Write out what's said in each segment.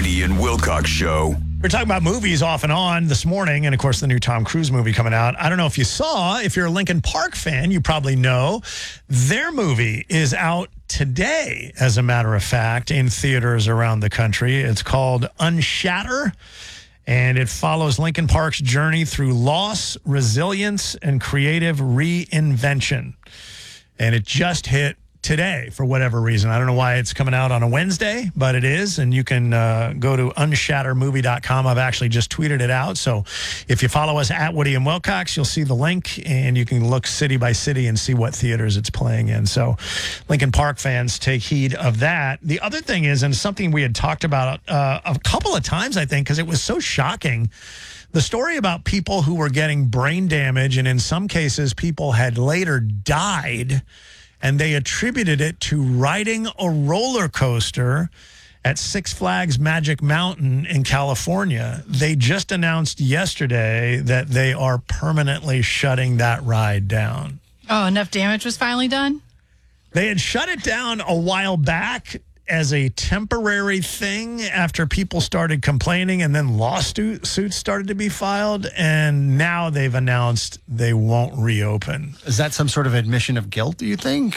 Woody and Wilcox Show. We're talking about movies off and on this morning, and of course, the new Tom Cruise movie coming out. I don't know if you saw, if you're a Linkin Park fan, you probably know their movie is out today, as a matter of fact, in theaters around the country. It's called Unshatter, and it follows Linkin Park's journey through loss, resilience, and creative reinvention. And it just hit today for whatever reason. I don't know why it's coming out on a Wednesday, but it is. And you can go to unshattermovie.com. I've actually just tweeted it out. So if you follow us at Woody and Wilcox, you'll see the link and you can look city by city and see what theaters it's playing in. So Linkin Park fans, take heed of that. The other thing is, and something we had talked about a couple of times, I think, because it was so shocking, the story about people who were getting brain damage, and in some cases people had later died, and they attributed it to riding a roller coaster at Six Flags Magic Mountain in California. They just announced yesterday that they are permanently shutting that ride down. Oh, enough damage was finally done? They had shut it down a while back as a temporary thing after people started complaining, and then lawsuits started to be filed, and now they've announced they won't reopen. Is that some sort of admission of guilt, do you think?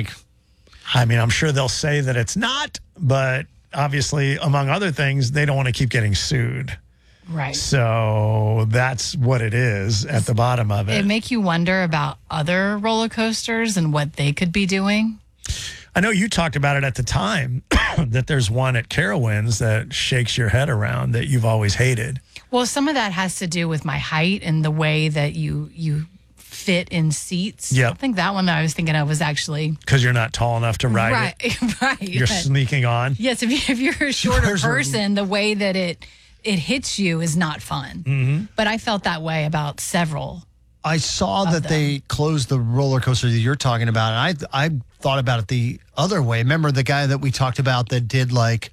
I mean, I'm sure they'll say that it's not, but obviously, among other things, they don't want to keep getting sued. Right. So that's what it is at the bottom of it. It make you wonder about other roller coasters and what they could be doing. I know you talked about it at the time, that there's one at Carowinds that shakes your head around that you've always hated. Well, some of that has to do with my height and the way that you fit in seats. Yep. I think that one that I was thinking of was actually... Because you're not tall enough to ride it. Right. You're sneaking on. Yes, if you're a shorter person, the way that it hits you is not fun. Mm-hmm. But I felt that way about several. I saw that they closed the roller coaster that you're talking about, and I thought about it the other way. Remember the guy that we talked about that did like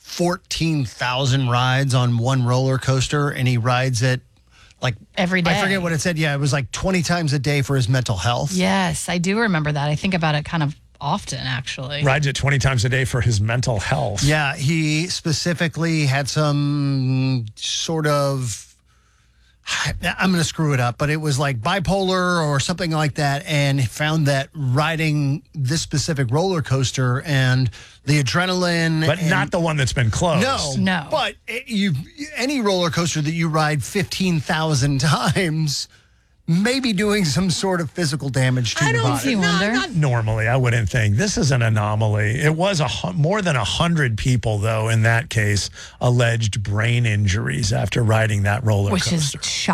14,000 rides on one roller coaster, and he rides it like every day? I forget what it said. Yeah, it was like 20 times a day for his mental health. Yes, I do remember that. I think about it kind of often, actually. Rides it 20 times a day for his mental health. Yeah, he specifically had some sort of... I'm going to screw it up, but it was like bipolar or something like that, and found that riding this specific roller coaster and the adrenaline... But not the one that's been closed. No. But any roller coaster that you ride 15,000 times may be doing some sort of physical damage to your body. Not normally, I wouldn't think. This is an anomaly. It was more than 100 people, though, in that case, alleged brain injuries after riding that roller coaster. Which is shocking.